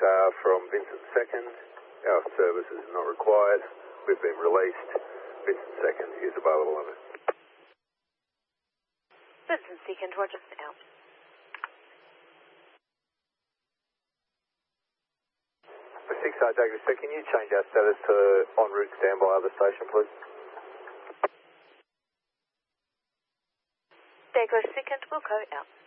from Vincent 2nd. Our service is not required. We've been released. Vincent 2nd is available on it. Vincent 2nd, Roger, out. For 6 Jaguar, can you change our status to en route standby other station, please? Jaguar 2nd, Wilco out.